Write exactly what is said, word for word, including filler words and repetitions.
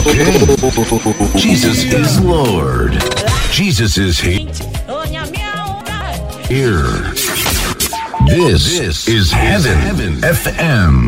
King. Jesus is Lord. Jesus is he- here. This, this is Heaven, Heaven F M.